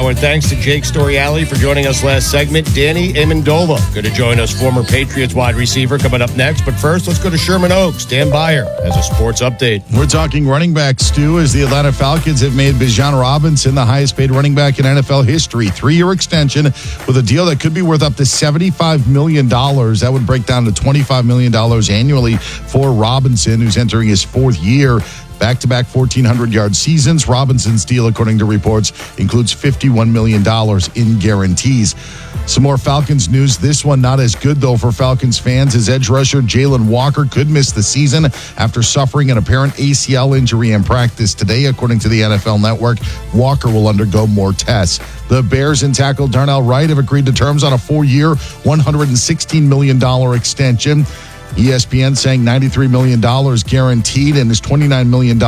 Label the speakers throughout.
Speaker 1: and thanks to Jake Storiale for joining us last segment. Danny Amendola going to join us, former Patriots wide receiver, coming up next. But first, let's go to Sherman Oaks. Dan Beyer has a sports update.
Speaker 2: We're talking running back, Stu, as the Atlanta Falcons have made Bijan Robinson the highest paid running back in NFL history. 3-year extension with a deal that could be worth up to $75 million. That would break down to $25 million annually for Robinson, who's entering his 4th year. Back-to-back 1,400-yard seasons. Robinson's deal, according to reports, includes $51 million in guarantees. Some more Falcons news. This one not as good, though, for Falcons fans, as edge rusher Jalen Walker could miss the season after suffering an apparent ACL injury in practice today. According to the NFL Network, Walker will undergo more tests. The Bears and tackle Darnell Wright have agreed to terms on a 4-year, $116 million extension. ESPN saying $93 million guaranteed, and his $29 million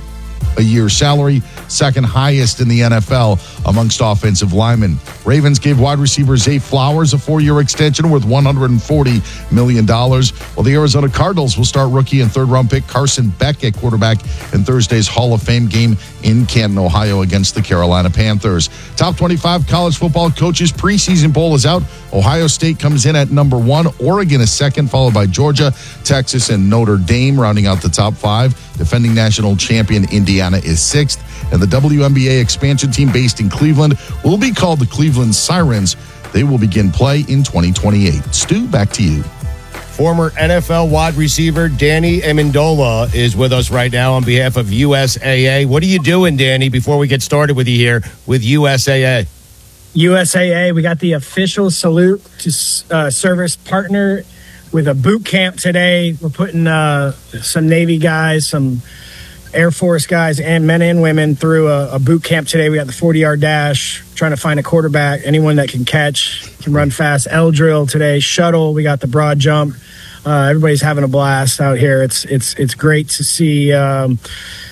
Speaker 2: a year salary, second highest in the NFL amongst offensive linemen. Ravens gave wide receiver Zay Flowers a 4-year extension worth $140 million, while the Arizona Cardinals will start rookie and third-round pick Carson Beck at quarterback in Thursday's Hall of Fame game in Canton, Ohio against the Carolina Panthers. Top 25 college football coaches preseason poll is out. Ohio State comes in at number 1. Oregon is second, followed by Georgia, Texas, and Notre Dame, rounding out the top 5. Defending national champion Indiana is 6th. And the WNBA expansion team based in Cleveland will be called the Cleveland Sirens. They will begin play in 2028. Stu, back to you.
Speaker 1: Former NFL wide receiver Danny Amendola is with us right now on behalf of USAA. What are you doing, Danny, before we get started with you here with USAA?
Speaker 3: USAA, we got the official salute to service partner with a boot camp today. We're putting some Navy guys, some Air Force guys, and men and women through a boot camp today. We got the 40-yard dash, trying to find a quarterback, anyone that can catch, can run fast. L drill today, shuttle. We got the broad jump. Everybody's having a blast out here. It's great to see and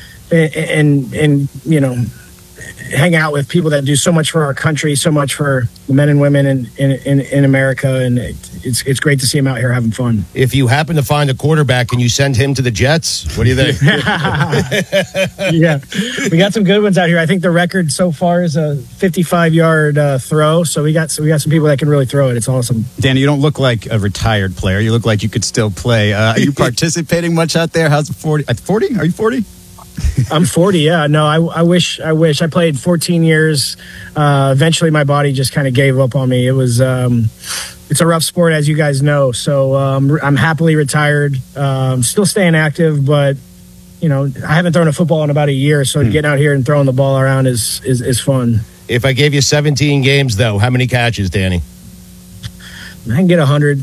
Speaker 3: you know, hang out with people that do so much for our country, so much for the men and women in America, and it's great to see him out here having fun.
Speaker 1: If you happen to find a quarterback, can you send him to the Jets? What do you think?
Speaker 3: Yeah, we got some good ones out here. I think the record so far is a 55-yard throw, so we got some people that can really throw it. It's awesome.
Speaker 4: Danny, you don't look like a retired player. You look like you could still play. Are you participating much out there? How's the 40? At 40? Are you 40?
Speaker 3: I'm 40, yeah. No, I wish. I played 14 years. Eventually, my body just kind of gave up on me. It was, it's a rough sport, as you guys know. So I'm happily retired. Still staying active, but, you know, I haven't thrown a football in about a year. So getting out here and throwing the ball around is fun.
Speaker 1: If I gave you 17 games, though, how many catches, Danny?
Speaker 3: I can get 100.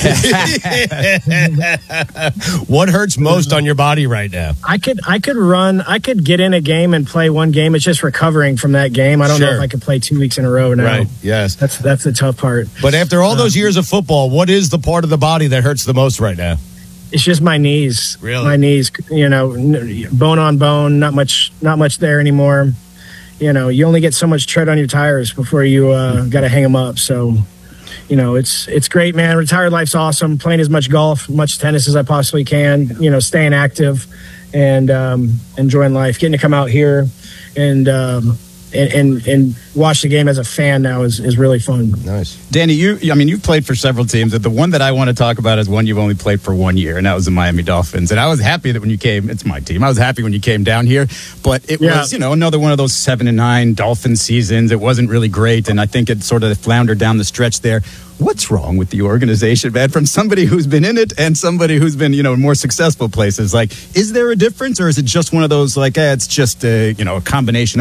Speaker 1: What hurts most on your body right now?
Speaker 3: I could run. I could get in a game and play one game. It's just recovering from that game. I don't know if I could play 2 weeks in a row now.
Speaker 1: Right. Yes.
Speaker 3: That's the tough part.
Speaker 1: But after all those years of football, what is the part of the body that hurts the most right now?
Speaker 3: It's just my knees.
Speaker 1: Really?
Speaker 3: My knees. You know, bone on bone. Not much there anymore. You know, you only get so much tread on your tires before you got to hang them up. So. You know, it's great, man. Retired life's awesome. Playing as much golf, much tennis as I possibly can. You know, staying active and enjoying life. Getting to come out here and watch the game as a fan now is really fun.
Speaker 1: Nice.
Speaker 4: Danny, you've played for several teams. The one that I want to talk about is one you've only played for 1 year, and that was the Miami Dolphins. And I was happy that when you came, it's my team. I was happy when you came down here, but it was, another one of those 7-9 Dolphin seasons. It wasn't really great, and I think it sort of floundered down the stretch there. What's wrong with the organization, man? From somebody who's been in it and somebody who's been, in more successful places. Like, is there a difference, or is it just one of those, like, it's just a combination